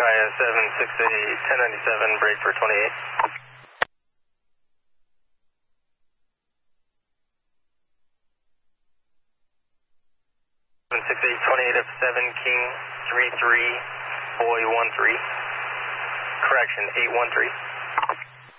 Kaya 768, 1097, break for 28. 768, 28 up 7, King 33, boy 13. Correction, 813.